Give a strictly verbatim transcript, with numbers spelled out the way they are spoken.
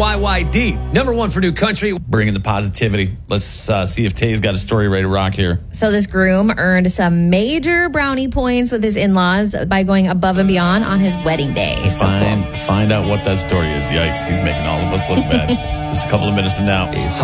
Y Y D. Number one for new country. Bringing the positivity. Let's uh, see if Tay's got a story ready to rock here. So this groom earned some major brownie points with his in-laws by going above and beyond on his wedding day. So Find, cool. find out what that story is. Yikes, he's making all of us look bad. Just a couple of minutes from now.